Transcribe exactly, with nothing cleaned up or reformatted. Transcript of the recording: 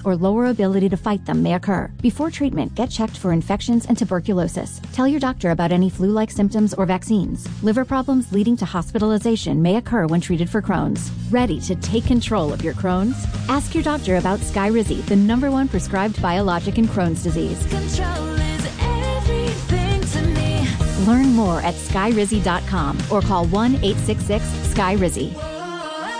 or lower ability to fight them may occur. Before treatment, get checked for infections and tuberculosis. Tell your doctor about any flu-like symptoms or vaccines. Liver problems leading to hospitalization may occur when treated for Crohn's. Ready to take control of your Crohn's? Ask your doctor about Skyrizi, the number one prescribed biologic in Crohn's disease. Control is everything to me. Learn more at skyrizi dot com or call one eight six six, S K Y R I Z I.